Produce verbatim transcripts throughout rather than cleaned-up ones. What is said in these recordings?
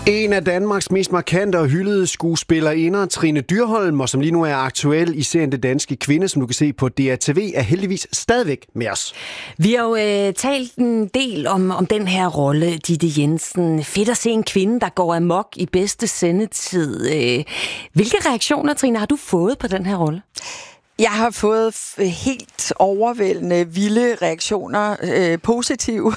En af Danmarks mest markante og hyldede skuespillerinder, Trine Dyrholm, og som lige nu er aktuel i serien Det Danske Kvinde, som du kan se på D R T V, er heldigvis stadigvæk med os. Vi har jo øh, talt en del om, om den her rolle, Ditte Jensen. Fedt at se en kvinde, der går amok i bedste sendetid. Øh, hvilke reaktioner, Trine, har du fået på den her rolle? Jeg har fået helt overvældende, vilde reaktioner, øh, positive.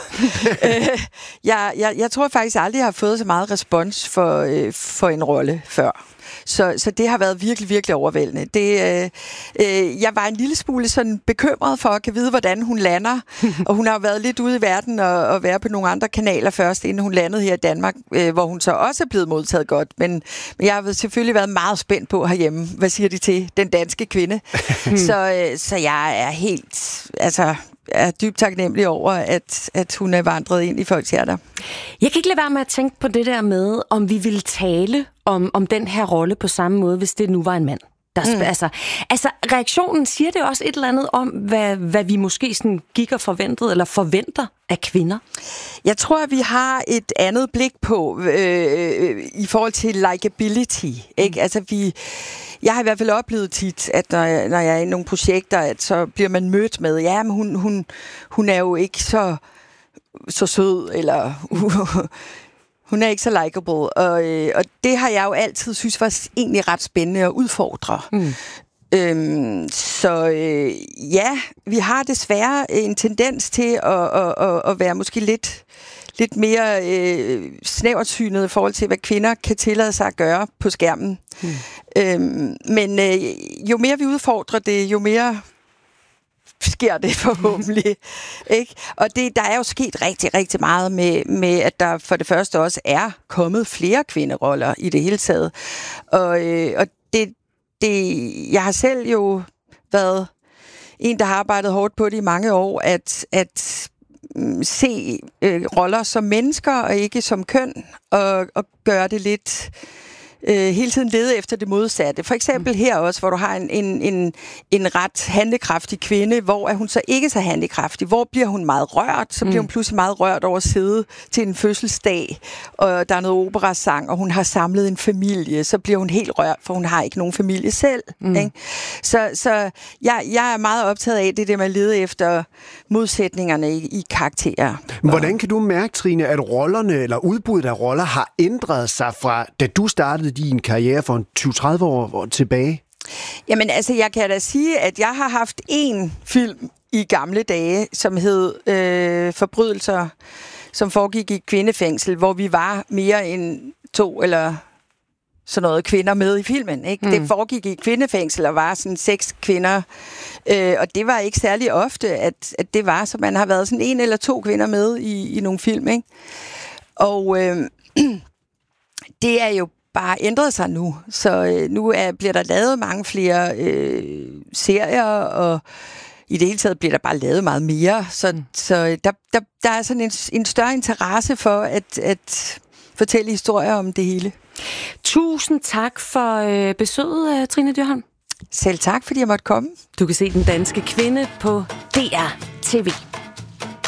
jeg, jeg, jeg tror faktisk aldrig, jeg har fået så meget respons for, øh, for en rolle før. Så, så det har været virkelig, virkelig overvældende. Det, øh, øh, jeg var en lille smule sådan bekymret for at kan vide, hvordan hun lander. Og hun har været lidt ude i verden og, og været på nogle andre kanaler først, inden hun landede her i Danmark, øh, hvor hun så også er blevet modtaget godt. Men, men jeg har selvfølgelig været meget spændt på herhjemme. Hvad siger de til den danske kvinde? så, øh, så jeg er helt... altså er dybt taknemmelig over, at, at hun er vandret ind i folks hjerter. Jeg kan ikke lade være med at tænke på det der med, om vi ville tale om, om den her rolle på samme måde, hvis det nu var en mand. Der sp- mm. altså, altså, reaktionen siger det også et eller andet om, hvad, hvad vi måske sådan gik og forventede, eller forventer af kvinder. Jeg tror, at vi har et andet blik på, øh, i forhold til likability. Ikke? Mm. Altså, vi... Jeg har i hvert fald oplevet tit, at når jeg, når jeg er i nogle projekter, at så bliver man mødt med, ja, men hun, hun, hun er jo ikke så, så sød, eller hun er ikke så likable. Og, og det har jeg jo altid synes var egentlig ret spændende at udfordre. Mm. Øhm, så øh, ja, vi har desværre en tendens til at, at, at, at være måske lidt... lidt mere øh, snævertsynet i forhold til, hvad kvinder kan tillade sig at gøre på skærmen. Hmm. Øhm, men øh, jo mere vi udfordrer det, jo mere sker det forhåbentlig. Ikke? Og det, der er jo sket rigtig, rigtig meget med, med, at der for det første også er kommet flere kvinderoller i det hele taget. Og, øh, og det, det, jeg har selv jo været en, der har arbejdet hårdt på det i mange år, at, at se øh, roller som mennesker og ikke som køn, og, og gøre det lidt øh, hele tiden lede efter det modsatte. For eksempel her også, hvor du har en, en, en, en ret handlekraftig kvinde, hvor er hun så ikke så handlekraftig? Hvor bliver hun meget rørt? Så bliver hun pludselig meget rørt over at sidde til en fødselsdag, og der er noget operasang, og hun har samlet en familie. Så bliver hun helt rørt, for hun har ikke nogen familie selv. Mm. Ikke? Så, så jeg, jeg er meget optaget af det der med at lede efter modsætningerne i, i karakterer. Hvordan kan du mærke, Trine, at rollerne eller udbuddet af roller har ændret sig fra, da du startede din karriere for tyve til tredive år tilbage? Jamen altså, jeg kan da sige, at jeg har haft en film i gamle dage, som hed øh, Forbrydelser, som foregik i et kvindefængsel, hvor vi var mere end to eller sådan noget kvinder med i filmen. Ikke? Mm. Det foregik i et kvindefængsel, og var sådan seks kvinder, øh, og det var ikke særlig ofte, at, at det var, så man har været sådan en eller to kvinder med i, i nogle film. Ikke? Og øh, det er jo bare ændret sig nu. Så øh, nu er, bliver der lavet mange flere øh, serier, og i det hele taget bliver der bare lavet meget mere. Så, mm. så der, der, der er sådan en, en større interesse for at, at fortælle historier om det hele. Tusind tak for øh, besøget, Trine Dyrholm. Selv tak, fordi jeg måtte komme. Du kan se Den Danske Kvinde på D R T V.